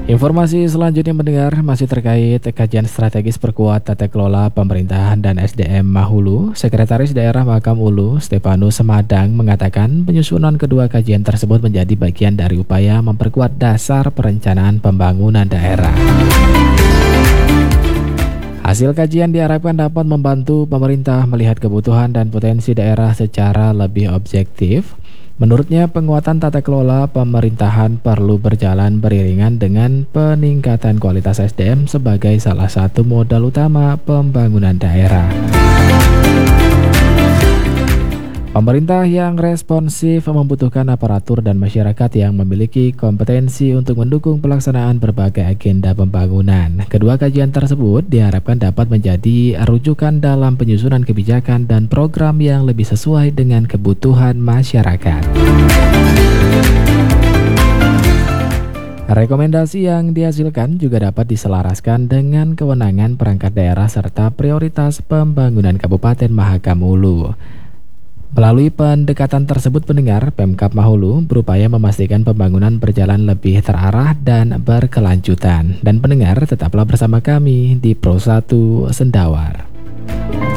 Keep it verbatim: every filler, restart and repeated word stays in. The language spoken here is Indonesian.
Informasi selanjutnya mendengar masih terkait kajian strategis perkuat tata kelola pemerintahan dan S D M Mahulu. Sekretaris Daerah Mahakam Ulu, Stefanus Semadang, mengatakan penyusunan kedua kajian tersebut menjadi bagian dari upaya memperkuat dasar perencanaan pembangunan daerah. Hasil kajian diharapkan dapat membantu pemerintah melihat kebutuhan dan potensi daerah secara lebih objektif. Menurutnya, penguatan tata kelola pemerintahan perlu berjalan beriringan dengan peningkatan kualitas S D M sebagai salah satu modal utama pembangunan daerah. Pemerintah yang responsif membutuhkan aparatur dan masyarakat yang memiliki kompetensi untuk mendukung pelaksanaan berbagai agenda pembangunan. Kedua kajian tersebut diharapkan dapat menjadi rujukan dalam penyusunan kebijakan dan program yang lebih sesuai dengan kebutuhan masyarakat. Rekomendasi yang dihasilkan juga dapat diselaraskan dengan kewenangan perangkat daerah serta prioritas pembangunan Kabupaten Mahakam Ulu. Melalui pendekatan tersebut, pendengar, Pemkab Mahulu berupaya memastikan pembangunan berjalan lebih terarah dan berkelanjutan. Dan pendengar, tetaplah bersama kami di Pro satu Sendawar.